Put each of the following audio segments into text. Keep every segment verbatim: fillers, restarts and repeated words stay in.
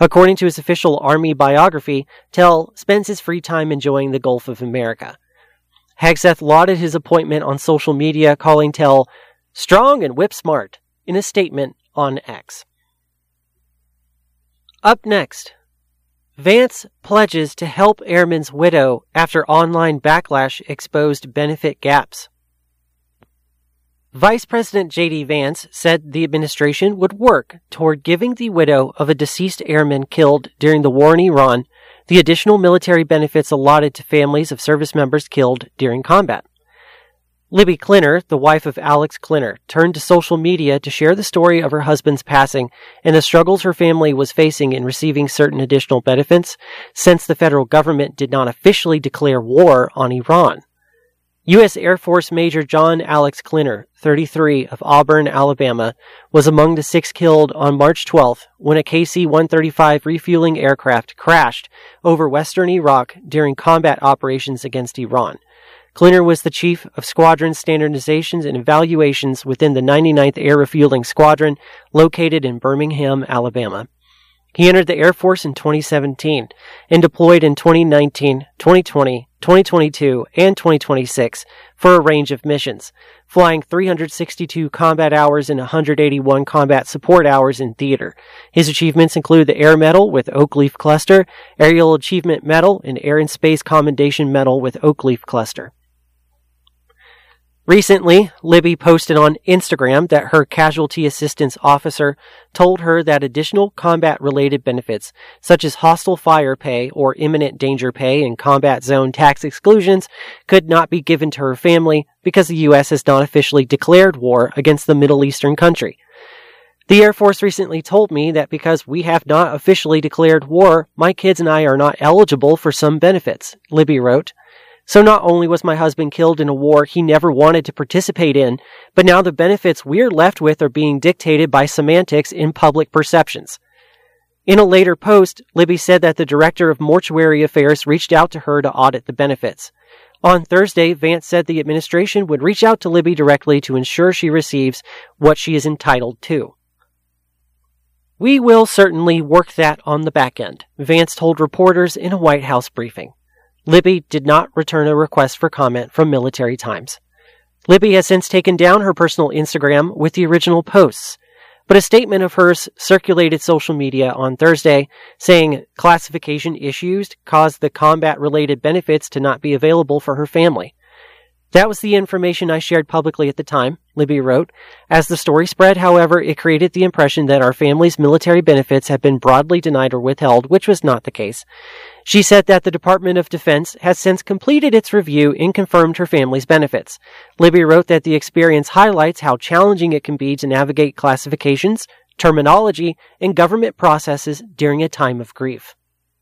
According to his official Army biography, Tell spends his free time enjoying the Gulf of America. Hegseth lauded his appointment on social media, calling Tell strong and whip smart in a statement on X. Up next, Vance pledges to help airman's widow after online backlash exposed benefit gaps. Vice President J D Vance said the administration would work toward giving the widow of a deceased airman killed during the war in Iran the additional military benefits allotted to families of service members killed during combat. Libby Klinner, the wife of Alex Klinner, turned to social media to share the story of her husband's passing and the struggles her family was facing in receiving certain additional benefits since the federal government did not officially declare war on Iran. U S Air Force Major John Alex Klinner, thirty-three, of Auburn, Alabama, was among the six killed on March twelfth when a K C one thirty-five refueling aircraft crashed over western Iraq during combat operations against Iran. Klinner was the chief of squadron standardizations and evaluations within the ninety-ninth Air Refueling Squadron, located in Birmingham, Alabama. He entered the Air Force in twenty seventeen and deployed in twenty nineteen, twenty twenty, twenty twenty-two, and twenty twenty-six for a range of missions, flying three hundred sixty-two combat hours and one hundred eighty-one combat support hours in theater. His achievements include the Air Medal with Oak Leaf Cluster, Aerial Achievement Medal, and Air and Space Commendation Medal with Oak Leaf Cluster. Recently, Libby posted on Instagram that her casualty assistance officer told her that additional combat-related benefits, such as hostile fire pay or imminent danger pay and combat zone tax exclusions, could not be given to her family because the U S has not officially declared war against the Middle Eastern country. The Air Force recently told me that because we have not officially declared war, my kids and I are not eligible for some benefits, Libby wrote. So not only was my husband killed in a war he never wanted to participate in, but now the benefits we're left with are being dictated by semantics in public perceptions. In a later post, Libby said that the director of mortuary affairs reached out to her to audit the benefits. On Thursday, Vance said the administration would reach out to Libby directly to ensure she receives what she is entitled to. We will certainly work that on the back end, Vance told reporters in a White House briefing. Libby did not return a request for comment from Military Times. Libby has since taken down her personal Instagram with the original posts, but a statement of hers circulated social media on Thursday saying classification issues caused the combat-related benefits to not be available for her family. That was the information I shared publicly at the time, Libby wrote. As the story spread, however, it created the impression that our family's military benefits had been broadly denied or withheld, which was not the case. She said that the Department of Defense has since completed its review and confirmed her family's benefits. Libby wrote that the experience highlights how challenging it can be to navigate classifications, terminology, and government processes during a time of grief.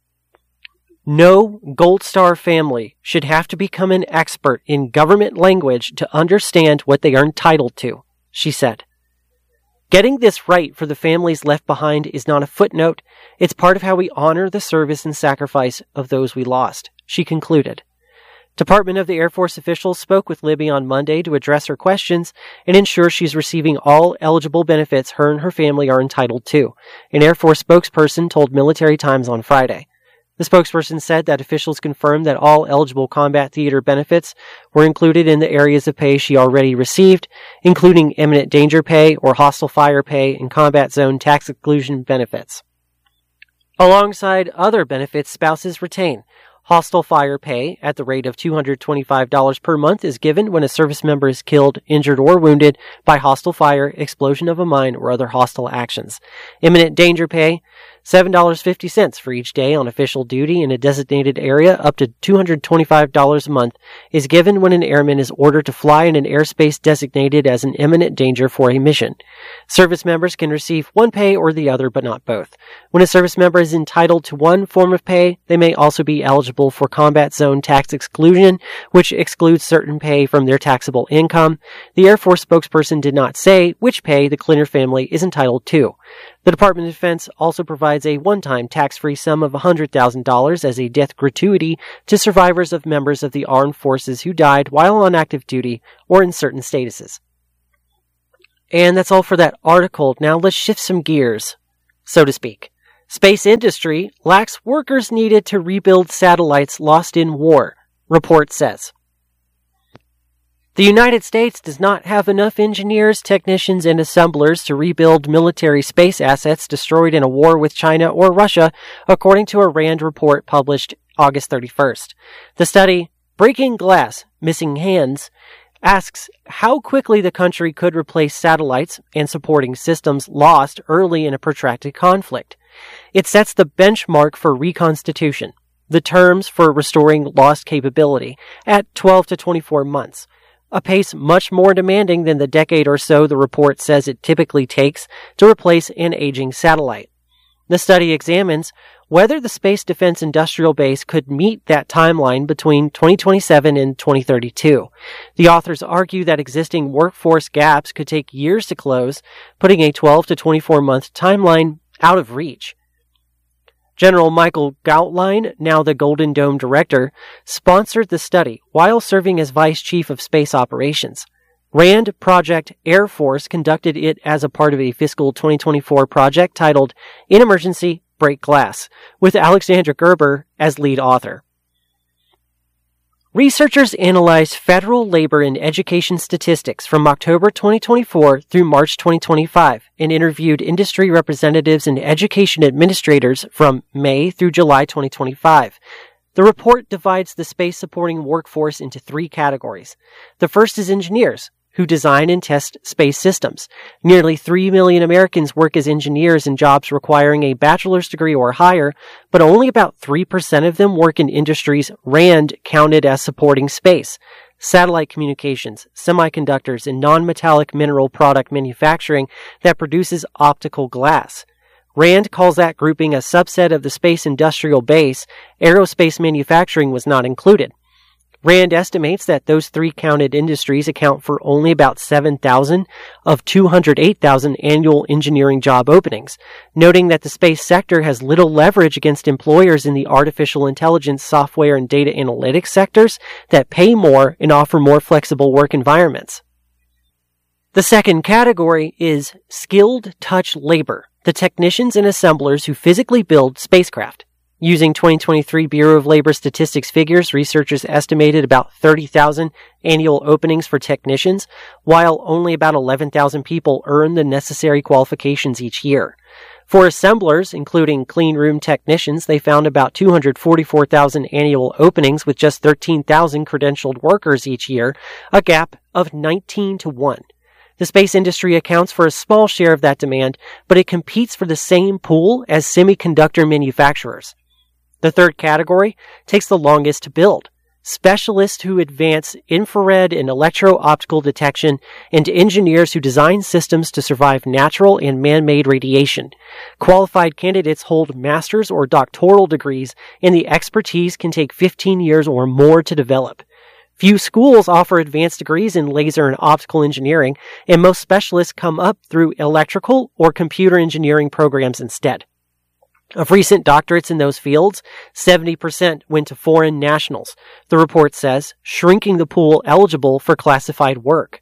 No Gold Star family should have to become an expert in government language to understand what they are entitled to, she said. Getting this right for the families left behind is not a footnote. It's part of how we honor the service and sacrifice of those we lost, she concluded. Department of the Air Force officials spoke with Libby on Monday to address her questions and ensure she's receiving all eligible benefits her and her family are entitled to, an Air Force spokesperson told Military Times on Friday. The spokesperson said that officials confirmed that all eligible combat theater benefits were included in the areas of pay she already received, including imminent danger pay or hostile fire pay and combat zone tax exclusion benefits. Alongside other benefits spouses retain, hostile fire pay at the rate of two hundred twenty-five dollars per month is given when a service member is killed, injured, or wounded by hostile fire, explosion of a mine, or other hostile actions. Imminent danger pay, seven dollars and fifty cents for each day on official duty in a designated area, up to two hundred twenty-five dollars a month, is given when an airman is ordered to fly in an airspace designated as an imminent danger for a mission. Service members can receive one pay or the other, but not both. When a service member is entitled to one form of pay, they may also be eligible for combat zone tax exclusion, which excludes certain pay from their taxable income. The Air Force spokesperson did not say which pay the Klinner family is entitled to. The Department of Defense also provides a one-time tax-free sum of one hundred thousand dollars as a death gratuity to survivors of members of the armed forces who died while on active duty or in certain statuses. And that's all for that article. Now let's shift some gears, so to speak. Space industry lacks workers needed to rebuild satellites lost in war, report says. The United States does not have enough engineers, technicians, and assemblers to rebuild military space assets destroyed in a war with China or Russia, according to a RAND report published August thirty-first. The study, Breaking Glass, Missing Hands, asks how quickly the country could replace satellites and supporting systems lost early in a protracted conflict. It sets the benchmark for reconstitution, the terms for restoring lost capability, at twelve to twenty-four months, a pace much more demanding than the decade or so the report says it typically takes to replace an aging satellite. The study examines whether the Space Defense Industrial Base could meet that timeline between twenty twenty-seven and twenty thirty-two. The authors argue that existing workforce gaps could take years to close, putting a twelve to twenty-four month timeline out of reach. General Michael Goutline, now the Golden Dome director, sponsored the study while serving as vice chief of space operations. RAND Project Air Force conducted it as a part of a fiscal twenty twenty-four project titled In Emergency, Break Glass, with Alexandra Gerber as lead author. Researchers analyzed federal labor and education statistics from October twenty twenty-four through March twenty twenty-five and interviewed industry representatives and education administrators from May through July twenty twenty-five. The report divides the space-supporting workforce into three categories. The first is engineers, who design and test space systems. Nearly three million Americans work as engineers in jobs requiring a bachelor's degree or higher, but only about three percent of them work in industries RAND counted as supporting space: satellite communications, semiconductors, and non-metallic mineral product manufacturing that produces optical glass. RAND calls that grouping a subset of the space industrial base. Aerospace manufacturing was not included. RAND estimates that those three counted industries account for only about seven thousand of two hundred eight thousand annual engineering job openings, noting that the space sector has little leverage against employers in the artificial intelligence, software, and data analytics sectors that pay more and offer more flexible work environments. The second category is skilled touch labor, the technicians and assemblers who physically build spacecraft. Using twenty twenty-three Bureau of Labor Statistics figures, researchers estimated about thirty thousand annual openings for technicians, while only about eleven thousand people earn the necessary qualifications each year. For assemblers, including clean room technicians, they found about two hundred forty-four thousand annual openings with just thirteen thousand credentialed workers each year, a gap of nineteen to one. The space industry accounts for a small share of that demand, but it competes for the same pool as semiconductor manufacturers. The third category takes the longest to build: specialists who advance infrared and electro-optical detection, and engineers who design systems to survive natural and man-made radiation. Qualified candidates hold master's or doctoral degrees, and the expertise can take fifteen years or more to develop. Few schools offer advanced degrees in laser and optical engineering, and most specialists come up through electrical or computer engineering programs instead. Of recent doctorates in those fields, seventy percent went to foreign nationals, the report says, shrinking the pool eligible for classified work.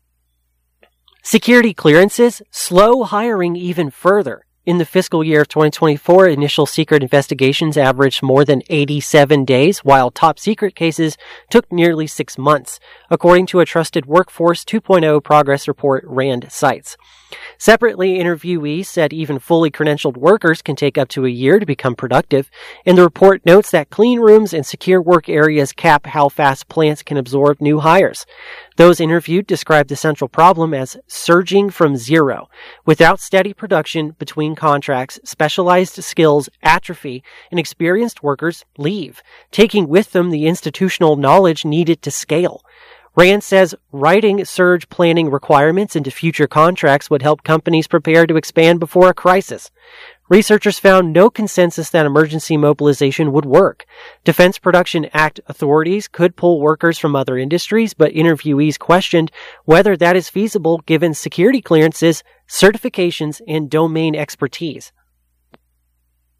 Security clearances slow hiring even further. In the fiscal year of twenty twenty-four, initial secret investigations averaged more than eighty-seven days, while top secret cases took nearly six months, according to a Trusted Workforce two point oh progress report RAND cites. Separately, interviewees said even fully credentialed workers can take up to a year to become productive, and the report notes that clean rooms and secure work areas cap how fast plants can absorb new hires. Those interviewed described the central problem as surging from zero. Without steady production between contracts, specialized skills atrophy, and experienced workers leave, taking with them the institutional knowledge needed to scale. RAND says writing surge planning requirements into future contracts would help companies prepare to expand before a crisis. Researchers found no consensus that emergency mobilization would work. Defense Production Act authorities could pull workers from other industries, but interviewees questioned whether that is feasible given security clearances, certifications, and domain expertise. RAND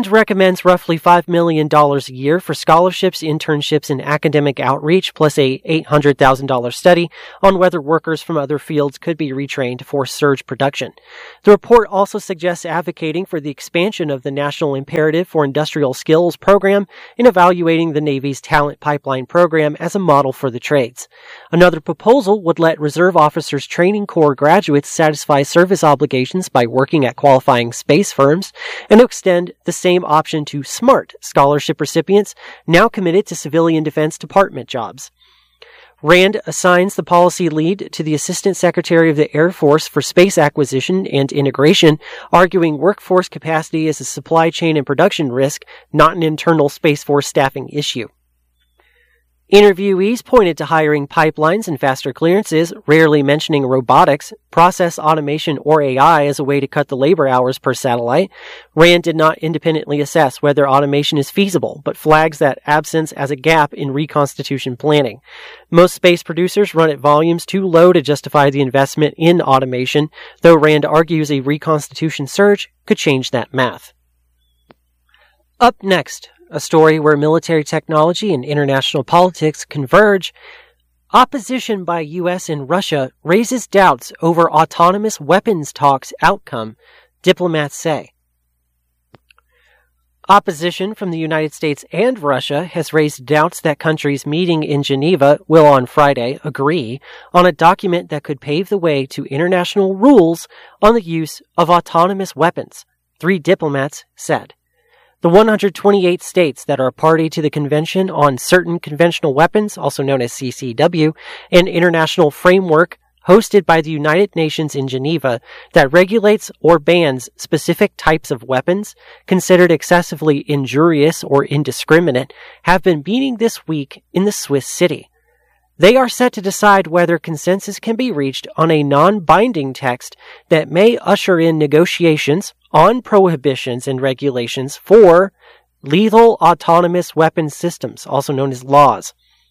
RAND recommends roughly five million dollars a year for scholarships, internships, and academic outreach, plus a eight hundred thousand dollars study on whether workers from other fields could be retrained for surge production. The report also suggests advocating for the expansion of the National Imperative for Industrial Skills program and evaluating the Navy's Talent Pipeline program as a model for the trades. Another proposal would let Reserve Officers Training Corps graduates satisfy service obligations by working at qualifying space firms, and extend the same option to SMART scholarship recipients now committed to civilian Defense Department jobs. RAND assigns the policy lead to the Assistant Secretary of the Air Force for Space Acquisition and Integration, arguing workforce capacity is a supply chain and production risk, not an internal Space Force staffing issue. Interviewees pointed to hiring pipelines and faster clearances, rarely mentioning robotics, process automation, or A I as a way to cut the labor hours per satellite. RAND did not independently assess whether automation is feasible, but flags that absence as a gap in reconstitution planning. Most space producers run at volumes too low to justify the investment in automation, though RAND argues a reconstitution surge could change that math. Up next, a story where military technology and international politics converge. Opposition by U S and Russia raises doubts over autonomous weapons talks outcome, diplomats say. Opposition from the United States and Russia has raised doubts that countries meeting in Geneva will on Friday agree on a document that could pave the way to international rules on the use of autonomous weapons, three diplomats said. The one hundred twenty-eight states that are party to the Convention on Certain Conventional Weapons, also known as C C W, an international framework hosted by the United Nations in Geneva that regulates or bans specific types of weapons considered excessively injurious or indiscriminate, have been meeting this week in the Swiss city. They are set to decide whether consensus can be reached on a non-binding text that may usher in negotiations on prohibitions and regulations for lethal autonomous weapons systems, also known as laws.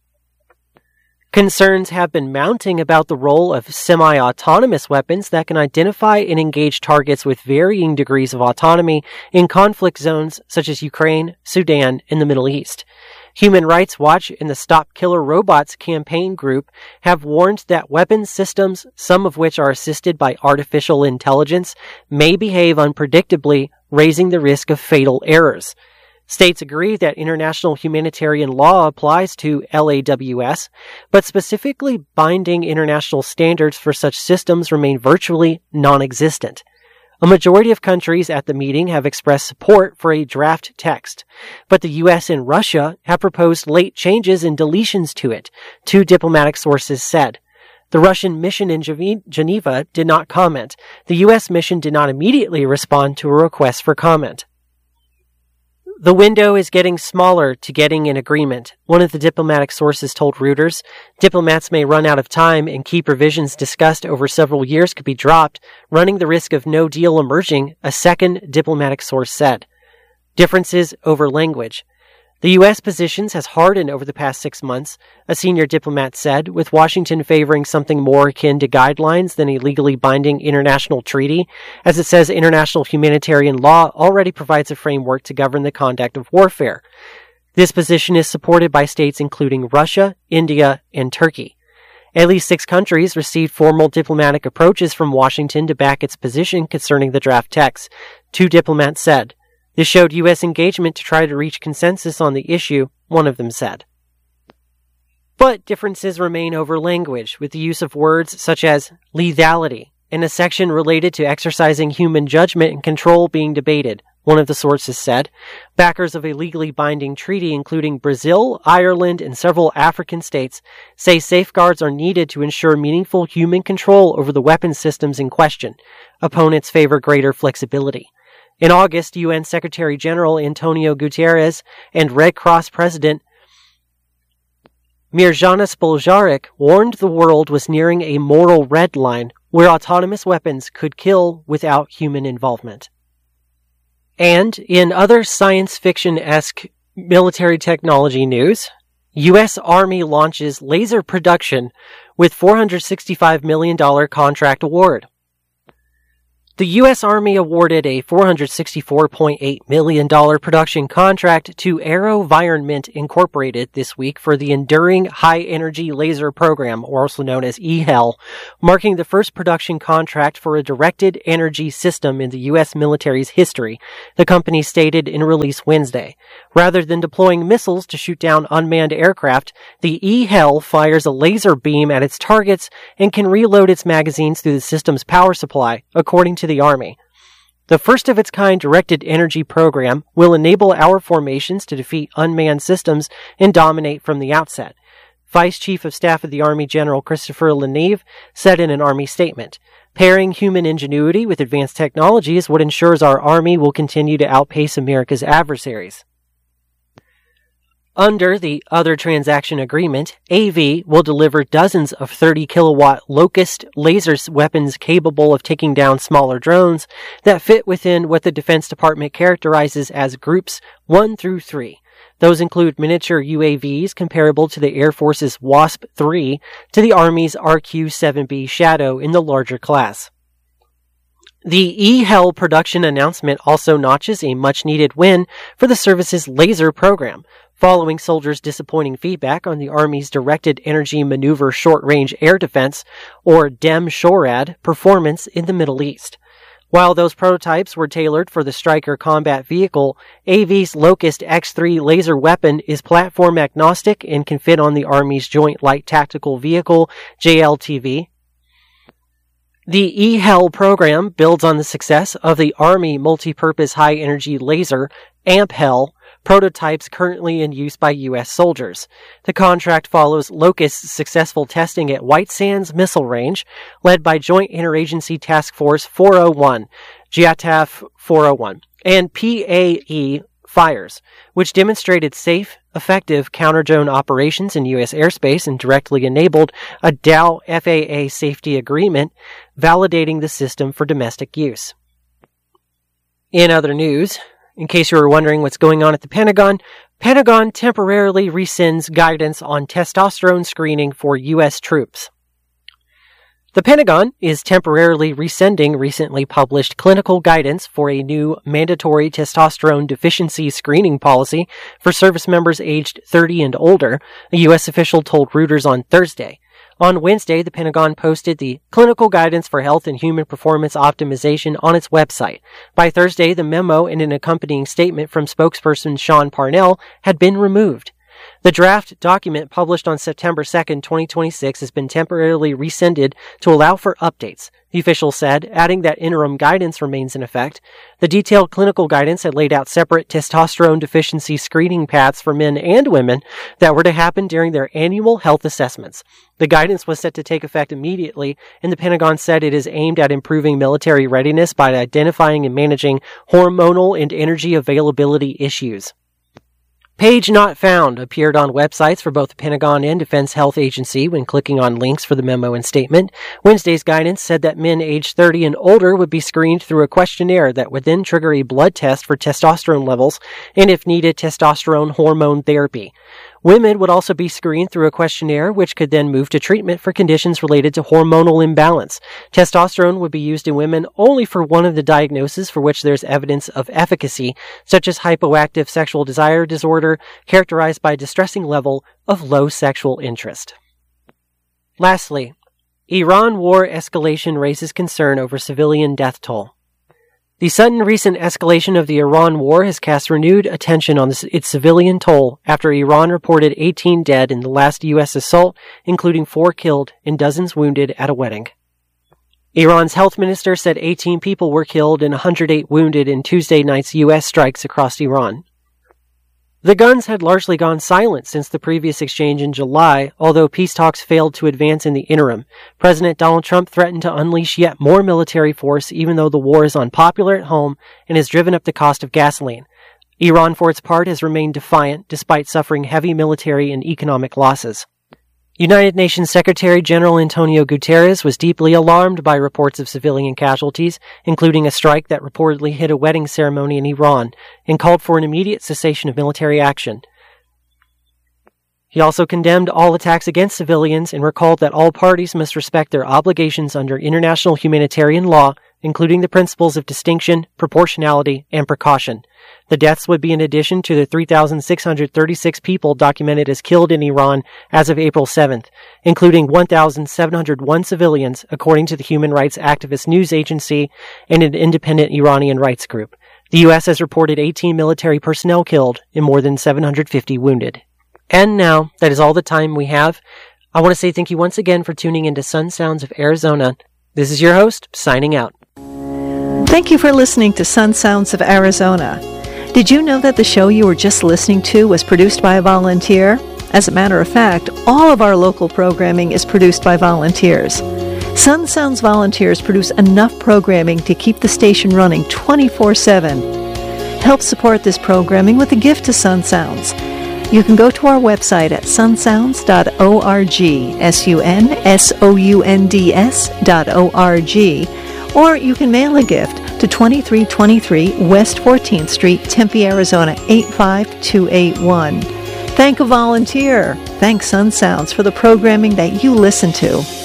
Concerns have been mounting about the role of semi-autonomous weapons that can identify and engage targets with varying degrees of autonomy in conflict zones such as Ukraine, Sudan, and the Middle East. Human Rights Watch and the Stop Killer Robots campaign group have warned that weapons systems, some of which are assisted by artificial intelligence, may behave unpredictably, raising the risk of fatal errors. States agree that international humanitarian law applies to L A W S, but specifically binding international standards for such systems remain virtually non-existent. A majority of countries at the meeting have expressed support for a draft text, but the U S and Russia have proposed late changes and deletions to it, two diplomatic sources said. The Russian mission in Geneva did not comment. The U S mission did not immediately respond to a request for comment. The window is getting smaller to getting an agreement, one of the diplomatic sources told Reuters. Diplomats may run out of time and key provisions discussed over several years could be dropped, running the risk of no deal emerging, a second diplomatic source said. Differences over language. The U S positions has hardened over the past six months, a senior diplomat said, with Washington favoring something more akin to guidelines than a legally binding international treaty, as it says international humanitarian law already provides a framework to govern the conduct of warfare. This position is supported by states including Russia, India, and Turkey. At least six countries received formal diplomatic approaches from Washington to back its position concerning the draft text, two diplomats said. This showed U S engagement to try to reach consensus on the issue, one of them said. But differences remain over language, with the use of words such as lethality and a section related to exercising human judgment and control being debated, one of the sources said. Backers of a legally binding treaty, including Brazil, Ireland, and several African states, say safeguards are needed to ensure meaningful human control over the weapons systems in question. Opponents favor greater flexibility. In August, U N Secretary General Antonio Guterres and Red Cross President Mirjana Spoljaric warned the world was nearing a moral red line where autonomous weapons could kill without human involvement. And in other science fiction-esque military technology news, U S Army launches laser production with four hundred sixty-five million dollars contract award. The U S. Army awarded a four hundred sixty-four point eight million dollars production contract to AeroVironment Incorporated this week for the Enduring High Energy Laser Program, or also known as E H E L, marking the first production contract for a directed energy system in the U S military's history, the company stated in a release Wednesday. Rather than deploying missiles to shoot down unmanned aircraft, the E H E L fires a laser beam at its targets and can reload its magazines through the system's power supply, according to the Army. The first-of-its-kind directed energy program will enable our formations to defeat unmanned systems and dominate from the outset, Vice Chief of Staff of the Army General Christopher Leneve said in an Army statement. Pairing human ingenuity with advanced technology is what ensures our Army will continue to outpace America's adversaries. Under the Other Transaction Agreement, A V will deliver dozens of thirty kilowatt Locust laser weapons capable of taking down smaller drones that fit within what the Defense Department characterizes as Groups one through three. Those include miniature U A Vs comparable to the Air Force's WASP three to the Army's R Q seven B Shadow in the larger class. The E H E L production announcement also notches a much-needed win for the service's laser program, following soldiers' disappointing feedback on the Army's Directed Energy Maneuver Short-Range Air Defense, or D E M SHORAD, performance in the Middle East. While those prototypes were tailored for the Stryker combat vehicle, A V's Locust X three laser weapon is platform agnostic and can fit on the Army's Joint Light Tactical Vehicle, J L T V. The E H E L program builds on the success of the Army Multipurpose High Energy Laser, A M P H E L, prototypes currently in use by U S soldiers. The contract follows Locust's successful testing at White Sands Missile Range, led by Joint Interagency Task Force four oh one, J A T A F four oh one, and P A E fires, which demonstrated safe, effective counter-drone operations in U S airspace and directly enabled a D A O F A A safety agreement validating the system for domestic use. In other news, in case you were wondering what's going on at the Pentagon, Pentagon temporarily rescinds guidance on testosterone screening for U S troops. The Pentagon is temporarily rescinding recently published clinical guidance for a new mandatory testosterone deficiency screening policy for service members aged thirty and older, a U S official told Reuters on Thursday. On Wednesday, the Pentagon posted the Clinical Guidance for Health and Human Performance Optimization on its website. By Thursday, the memo and an accompanying statement from spokesperson Sean Parnell had been removed. The draft document published on September second, twenty twenty-six has been temporarily rescinded to allow for updates, the official said, adding that interim guidance remains in effect. The detailed clinical guidance had laid out separate testosterone deficiency screening paths for men and women that were to happen during their annual health assessments. The guidance was set to take effect immediately, and the Pentagon said it is aimed at improving military readiness by identifying and managing hormonal and energy availability issues. Page Not Found appeared on websites for both the Pentagon and Defense Health Agency when clicking on links for the memo and statement. Wednesday's guidance said that men aged thirty and older would be screened through a questionnaire that would then trigger a blood test for testosterone levels and, if needed, testosterone hormone therapy. Women would also be screened through a questionnaire, which could then move to treatment for conditions related to hormonal imbalance. Testosterone would be used in women only for one of the diagnoses for which there's evidence of efficacy, such as hypoactive sexual desire disorder, characterized by a distressing level of low sexual interest. Lastly, Iran war escalation raises concern over civilian death toll. The sudden recent escalation of the Iran war has cast renewed attention on its civilian toll after Iran reported eighteen dead in the last U S assault, including four killed and dozens wounded at a wedding. Iran's health minister said eighteen people were killed and one hundred eight wounded in Tuesday night's U S strikes across Iran. The guns had largely gone silent since the previous exchange in July, although peace talks failed to advance in the interim. President Donald Trump threatened to unleash yet more military force even though the war is unpopular at home and has driven up the cost of gasoline. Iran, for its part, has remained defiant despite suffering heavy military and economic losses. United Nations Secretary General Antonio Guterres was deeply alarmed by reports of civilian casualties, including a strike that reportedly hit a wedding ceremony in Iran, and called for an immediate cessation of military action. He also condemned all attacks against civilians and recalled that all parties must respect their obligations under international humanitarian law including the principles of distinction, proportionality, and precaution. The deaths would be in addition to the three thousand six hundred thirty-six people documented as killed in Iran as of April seventh, including one thousand seven hundred one civilians, according to the human rights activist news agency and an independent Iranian rights group. The U S has reported eighteen military personnel killed and more than seven hundred fifty wounded. And now, that is all the time we have. I want to say thank you once again for tuning into Sun Sounds of Arizona. This is your host, signing out. Thank you for listening to Sun Sounds of Arizona. Did you know that the show you were just listening to was produced by a volunteer? As a matter of fact, all of our local programming is produced by volunteers. Sun Sounds volunteers produce enough programming to keep the station running twenty-four seven. Help support this programming with a gift to Sun Sounds. You can go to our website at sunsounds dot org, S U N S O U N D S dot O R G, or you can mail a gift to twenty-three twenty-three West fourteenth Street, Tempe, Arizona, eight five two eight one. Thank a volunteer. Thank Sun Sounds for the programming that you listen to.